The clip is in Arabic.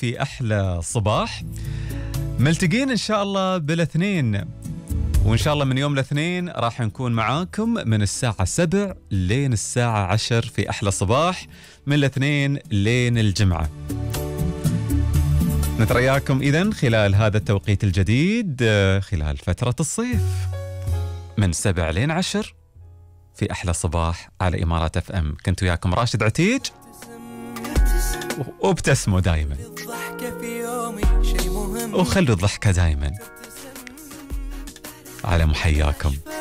في أحلى صباح. ملتقين إن شاء الله بالاثنين، وإن شاء الله من يوم الاثنين راح نكون معاكم من الساعة 7 لين الساعة 10 في أحلى صباح، من الاثنين لين الجمعة. نترياكم إذن خلال هذا التوقيت الجديد خلال فترة الصيف من 7 لين 10 في أحلى صباح على إمارات اف ام. كنت وياكم راشد عتيج، وابتسموا دايما وخلوا الضحكة دايما على محياكم.